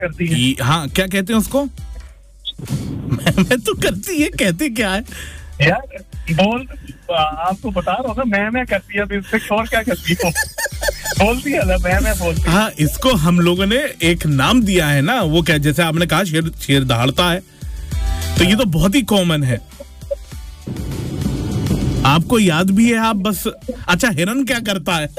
करती है। हाँ, क्या कहते हैं उसको? मैं तो करती है, कहते क्या है यार? बोल, आपको बता रहा हूँ ना, मैं करती है, इससे और क्या करती हूँ? बोलती है ना, मैं बोलती। हाँ, इसको हम लोगों ने एक नाम दिया है ना, वो क्या, जैसे आपने कहा शेर दहाड़ता है, तो ये तो बहुत ही कॉमन है, आपको याद भी है, आप बस। अच्छा, हिरन क्या करता है?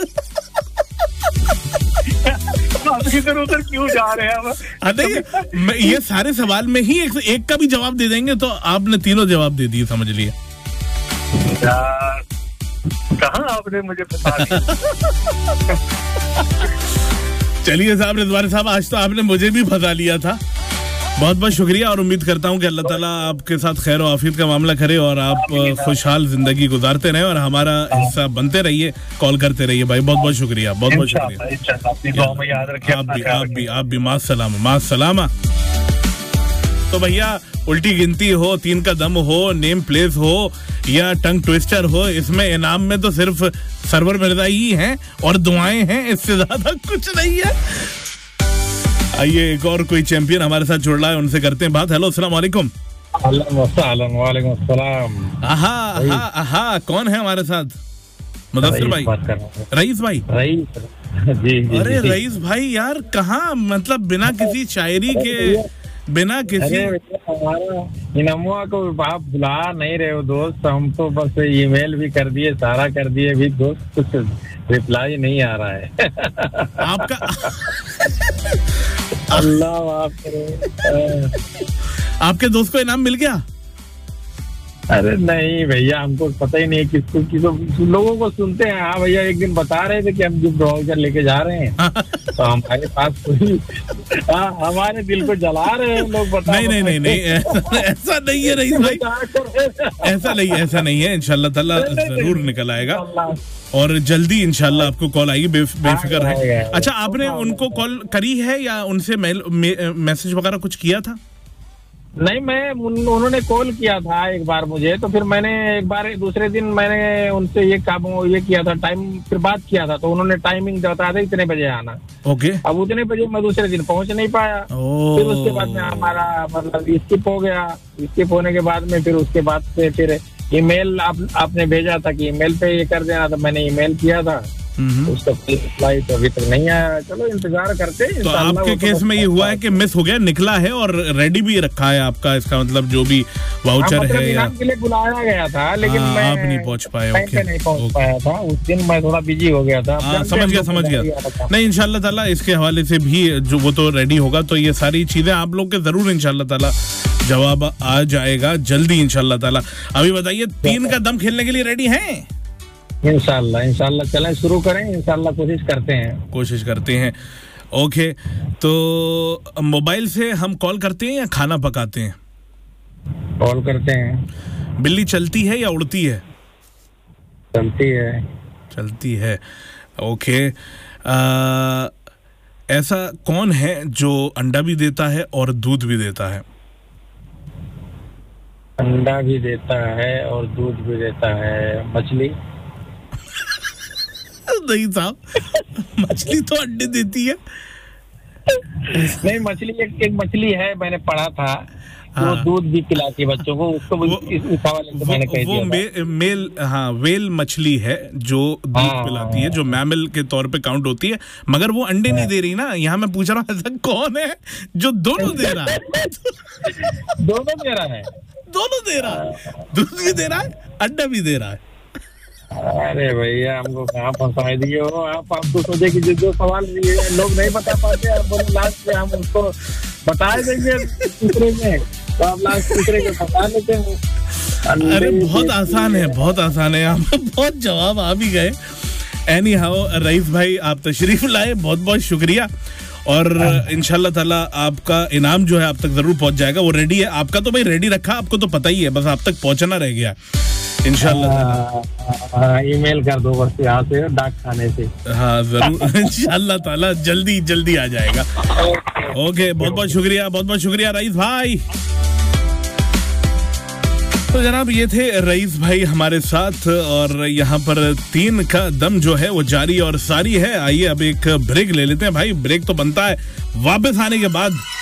इधर उधर क्यों जा रहे हैं? अरे ये सारे सवाल में ही एक का भी जवाब दे देंगे तो आपने तीनों जवाब दे दिए, समझ लिए। कहाँ आपने मुझे बता दिया? चलिए साहब, रिजवान साहब, आज तो आपने मुझे भी फंसा लिया था। बहुत बहुत शुक्रिया, और उम्मीद करता हूँ कि अल्लाह ताला आपके साथ खैर और आफियत का मामला करे और आप खुशहाल जिंदगी गुजारते रहें और हमारा हिस्सा बनते रहिए, कॉल करते रहिए भाई। बहुत बहुत शुक्रिया, बहुत बहुत शुक्रिया। आप भी मां सलामा। तो भैया, उल्टी गिनती हो, 3 का दम हो, नेम प्लेस हो या टंग ट्विस्टर हो, इसमें इनाम में तो सिर्फ सरवर मिर्जा ही हैं और दुआएं हैं, इससे ज्यादा कुछ नहीं है। आइए, एक और कोई चैंपियन हमारे साथ जुड़ रहा है, उनसे करते हैं बात। हेलो, अस्सलाम वालेकुम। वालेकुम अस्सलाम। आहा, कौन है हमारे साथ? मुदस्सिर भाई, रईस भाई? जी। अरे रईस भाई यार, कहाँ, मतलब बिना किसी शायरी के, बिना किसी, हमारा इनामुआ को आप बुला नहीं रहे हो दोस्त, हम तो बस ईमेल भी कर दिए, सारा कर दिए, भी दोस्त कुछ रिप्लाई नहीं आ रहा है। आपका अल्लाह माफ करे। आपके दोस्त को इनाम मिल गया? अरे नहीं भैया, हमको पता ही नहीं किसको लोगों को सुनते हैं। हाँ भैया, एक दिन बता रहे थे कि हम गिफ्ट ब्राउजर लेके जा रहे हैं, तो हमारे पास कोई, हमारे दिल को जला रहे हैं लोग। बता नहीं, ऐसा नहीं है रईस भाई, ऐसा नहीं है। इंशाल्लाह ताला जरूर निकल आएगा और जल्दी इंशाल्लाह आपको कॉल आएगी, बेफिक्र है। अच्छा, आपने उनको कॉल करी है या उनसे मैसेज वगैरह कुछ किया था? नहीं, उन्होंने कॉल किया था एक बार मुझे, तो फिर मैंने एक बार दूसरे दिन मैंने उनसे ये किया था, टाइम फिर बात किया था, तो उन्होंने टाइमिंग बताया था इतने बजे आना। ओके। अब उतने बजे मैं दूसरे दिन पहुंच नहीं पाया। फिर उसके बाद में हमारा मतलब स्किप हो गया। स्किप होने के बाद में फिर उसके बाद से फिर ईमेल आपने भेजा था कि ईमेल पे ये कर देना, तो मैंने ईमेल किया था, उसका रिप्लाई तो अभी तक नहीं आया। चलो इंतजार करते हैं। तो आपके केस में ये हुआ है कि मिस हो गया, निकला है और रेडी भी रखा है आपका, इसका मतलब जो भी वाउचर है या के लिए बुलाया गया था, लेकिन मैं आप नहीं पहुंच पाए। ओके, नहीं पहुंच पाया था उस दिन, मैं थोड़ा बिजी हो गया था। समझ गया। नहीं, इंशाल्लाह ताला इसके हवाले से भी जो वो तो रेडी होगा, तो ये सारी चीजें आप लोग के जरूर इंशाल्लाह ताला जवाब आ जाएगा जल्दी इंशाल्लाह ताला। अभी बताइए, 3 का दम खेलने के लिए रेडी हैं? इंशाल्लाह चलें, शुरू करें, इंशाल्लाह कोशिश करते हैं। ओके, तो मोबाइल से हम कॉल करते हैं या खाना पकाते हैं? कॉल करते हैं। बिल्ली चलती है या उड़ती है? चलती है। ओके। ऐसा कौन है जो अंडा भी देता है और दूध भी देता है? अंडा भी देता है और दूध भी देता है। मछली? नहीं साहब, मछली तो अंडे देती है। नहीं, मछली एक मछली है, मैंने पढ़ा था, वो दूध भी पिलाती है बच्चों को, उसको मैंने कह दिया। वो वेल मछली है जो दूध पिलाती है, जो मैमल के तौर पे काउंट होती है, मगर वो अंडे नहीं दे रही ना। यहाँ मैं पूछ रहा हूँ, ऐसा कौन है जो दोनों दे रहा है? दोनों दे रहा है, दूध भी दे रहा है, अंडा भी दे रहा है। अरे भैया, हमको कहाँ फंसा दिए हो आप तो सोचे कि जो सवाल लोग नहीं बता पाते, आप बोले लास्ट में हम उसको बता देंगे दूसरे में, तो आप लास्ट दूसरे को बता लेते हैं। अरे बहुत आसान है, यहाँ पे बहुत जवाब आ भी गए। एनी हाउ रईस भाई, आप तशरीफ लाए, बहुत बहुत शुक्रिया, और इंशाल्लाह ताला आपका इनाम जो है आप तक जरूर पहुंच जाएगा। वो रेडी है आपका, तो भाई रेडी रखा, आपको तो पता ही है, बस आप तक पहुंचना रह गया इंशाल्लाह। ईमेल कर दो बस यहाँ से, डाक खाने से। हाँ जरूर, इंशाल्लाह ताला जल्दी आ जाएगा। ओके, बहुत बहुत शुक्रिया रईस भाई। तो जनाब ये थे रईस भाई हमारे साथ, और यहाँ पर 3 का दम जो है वो जारी और सारी है। आइए अब एक ब्रेक ले लेते हैं भाई, ब्रेक तो बनता है। वापस आने के बाद